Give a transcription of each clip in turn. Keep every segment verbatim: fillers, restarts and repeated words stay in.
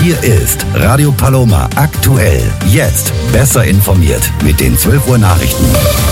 Hier ist Radio Paloma aktuell. Jetzt besser informiert mit den zwölf Uhr Nachrichten.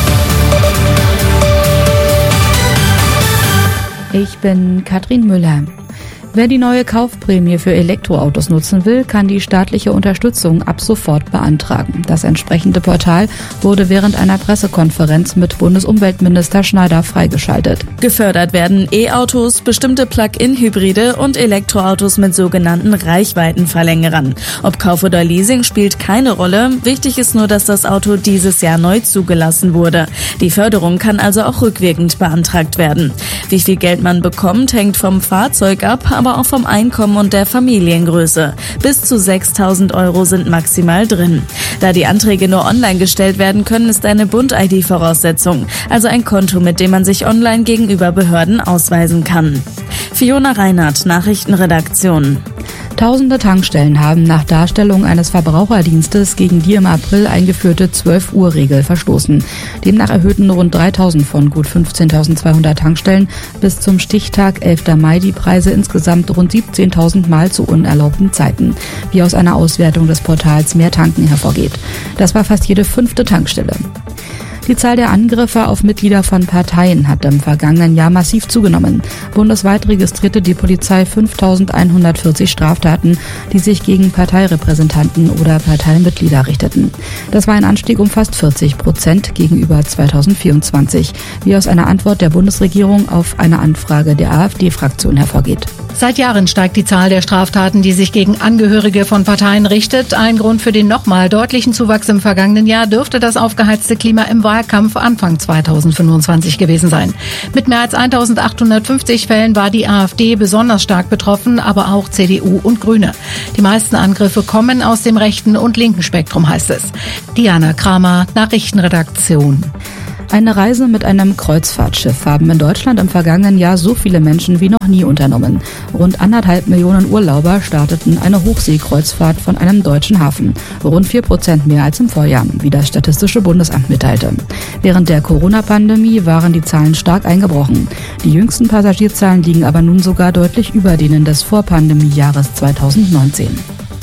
Ich bin Katrin Müller. Wer die neue Kaufprämie für Elektroautos nutzen will, kann die staatliche Unterstützung ab sofort beantragen. Das entsprechende Portal wurde während einer Pressekonferenz mit Bundesumweltminister Schneider freigeschaltet. Gefördert werden E-Autos, bestimmte Plug-in-Hybride und Elektroautos mit sogenannten Reichweitenverlängerern. Ob Kauf oder Leasing spielt keine Rolle. Wichtig ist nur, dass das Auto dieses Jahr neu zugelassen wurde. Die Förderung kann also auch rückwirkend beantragt werden. Wie viel Geld man bekommt, hängt vom Fahrzeug ab, aber auch vom Einkommen und der Familiengröße. Bis zu sechstausend Euro sind maximal drin. Da die Anträge nur online gestellt werden können, ist eine Bund-I D Voraussetzung, also ein Konto, mit dem man sich online gegenüber Behörden ausweisen kann. Fiona Reinhardt, Nachrichtenredaktion. Tausende Tankstellen haben nach Darstellung eines Verbraucherdienstes gegen die im April eingeführte zwölf Uhr Regel verstoßen. Demnach erhöhten rund dreitausend von gut fünfzehntausendzweihundert Tankstellen bis zum Stichtag elfter Mai die Preise insgesamt rund siebzehntausend Mal zu unerlaubten Zeiten, wie aus einer Auswertung des Portals Mehr Tanken hervorgeht. Das war fast jede fünfte Tankstelle. Die Zahl der Angriffe auf Mitglieder von Parteien hat im vergangenen Jahr massiv zugenommen. Bundesweit registrierte die Polizei fünftausendeinhundertvierzig Straftaten, die sich gegen Parteirepräsentanten oder Parteimitglieder richteten. Das war ein Anstieg um fast vierzig Prozent gegenüber zweitausendvierundzwanzig, wie aus einer Antwort der Bundesregierung auf eine Anfrage der AfD-Fraktion hervorgeht. Seit Jahren steigt die Zahl der Straftaten, die sich gegen Angehörige von Parteien richtet. Ein Grund für den nochmal deutlichen Zuwachs im vergangenen Jahr dürfte das aufgeheizte Klima im Wahlkampf Anfang zweitausendfünfundzwanzig gewesen sein. Mit mehr als eintausendachthundertfünfzig Fällen war die AfD besonders stark betroffen, aber auch C D U und Grüne. Die meisten Angriffe kommen aus dem rechten und linken Spektrum, heißt es. Diana Kramer, Nachrichtenredaktion. Eine Reise mit einem Kreuzfahrtschiff haben in Deutschland im vergangenen Jahr so viele Menschen wie noch nie unternommen. Rund anderthalb Millionen Urlauber starteten eine Hochseekreuzfahrt von einem deutschen Hafen. Rund vier Prozent mehr als im Vorjahr, wie das Statistische Bundesamt mitteilte. Während der Corona-Pandemie waren die Zahlen stark eingebrochen. Die jüngsten Passagierzahlen liegen aber nun sogar deutlich über denen des Vorpandemiejahres zweitausendneunzehn.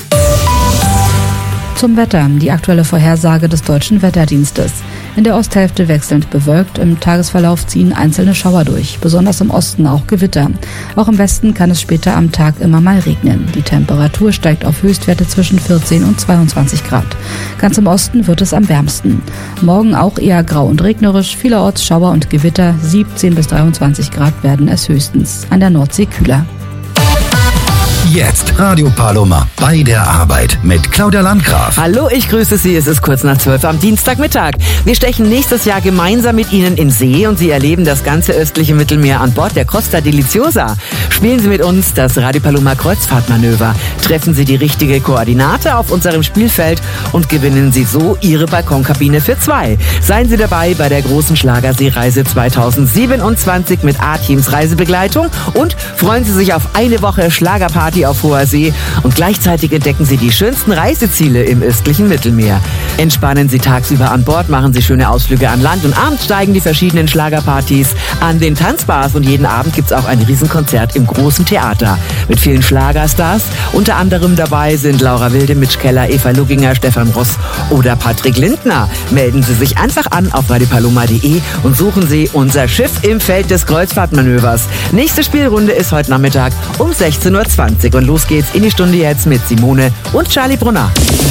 Zum Wetter, die aktuelle Vorhersage des Deutschen Wetterdienstes. In der Osthälfte wechselnd bewölkt, im Tagesverlauf ziehen einzelne Schauer durch, besonders im Osten auch Gewitter. Auch im Westen kann es später am Tag immer mal regnen. Die Temperatur steigt auf Höchstwerte zwischen vierzehn und zweiundzwanzig Grad. Ganz im Osten wird es am wärmsten. Morgen auch eher grau und regnerisch, vielerorts Schauer und Gewitter, siebzehn bis dreiundzwanzig Grad werden es höchstens, an der Nordsee kühler. Jetzt Radio Paloma bei der Arbeit mit Claudia Landgraf. Hallo, ich grüße Sie. Es ist kurz nach zwölf am Dienstagmittag. Wir stechen nächstes Jahr gemeinsam mit Ihnen in See und Sie erleben das ganze östliche Mittelmeer an Bord der Costa Deliciosa. Spielen Sie mit uns das Radio Paloma Kreuzfahrtmanöver. Treffen Sie die richtige Koordinate auf unserem Spielfeld und gewinnen Sie so Ihre Balkonkabine für zwei. Seien Sie dabei bei der großen Schlagerseereise zweitausendsiebenundzwanzig mit A-Teams Reisebegleitung und freuen Sie sich auf eine Woche Schlagerparty auf hoher See und gleichzeitig entdecken Sie die schönsten Reiseziele im östlichen Mittelmeer. Entspannen Sie tagsüber an Bord, machen Sie schöne Ausflüge an Land und abends steigen die verschiedenen Schlagerpartys an den Tanzbars und jeden Abend gibt's auch ein Riesenkonzert im großen Theater mit vielen Schlagerstars. Unter anderem dabei sind Laura Wilde, Mitch Keller, Eva Lugginger, Stefan Ross oder Patrick Lindner. Melden Sie sich einfach an auf radio paloma punkt de und suchen Sie unser Schiff im Feld des Kreuzfahrtmanövers. Nächste Spielrunde ist heute Nachmittag um sechzehn Uhr zwanzig. Und los geht's in die Stunde jetzt mit Simone und Charlie Brunner.